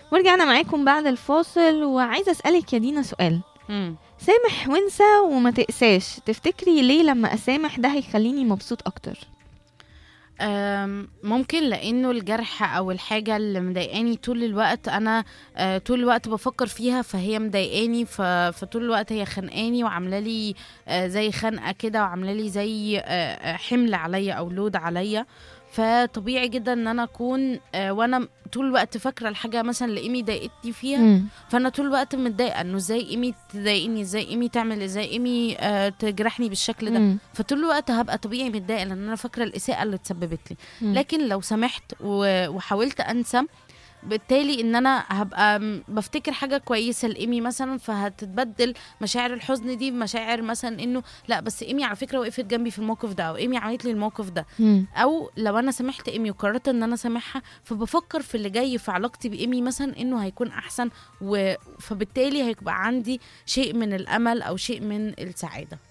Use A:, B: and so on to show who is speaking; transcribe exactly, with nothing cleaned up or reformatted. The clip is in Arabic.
A: ورجعنا معاكم بعد الفاصل، وعايزة أسألك يا دينا سؤال.
B: مم.
A: سامح وانسى وما تقساش، تفتكري ليه لما أسامح ده هيخليني مبسوط أكتر؟
B: أم، ممكن لانه الجرح او الحاجه اللي مضايقاني طول الوقت انا آه، طول الوقت بفكر فيها، فهي مضايقاني، ف- فطول الوقت هي خانقاني وعامله لي آه، زي خنقه كده، وعامله لي زي آه، آه، حمل عليا او لود عليا. فطبيعي جدا ان انا اكون آه، وانا طول الوقت فاكره الحاجه مثلا اللي ايمي ضايقتني فيها،
A: مم.
B: فانا طول الوقت متضايقه انه ازاي ايمي تضايقني، ازاي ايمي تعمل، ازاي ايمي آه، تجرحني بالشكل ده.
A: مم.
B: فطول الوقت هبقى طبيعي متضايقه لان انا فاكره الاساءه اللي اتسببت لي.
A: مم.
B: لكن لو سمحت و- وحاولت انسى، بالتالي ان انا هبقى م- بفتكر حاجه كويسه لايمي مثلا، فهتتبدل مشاعر الحزن دي بمشاعر مثلا انه لا بس ايمي على فكره وقفت جنبي في الموقف ده، او ايمي عملت لي الموقف ده.
A: مم.
B: او لو انا سامحت ايمي وقررت ان انا سامحها، فبفكر في اللي جاي في علاقتي بايمي مثلا انه هيكون احسن، و... فبالتالي هيبقى عندي شيء من الامل او شيء من السعاده.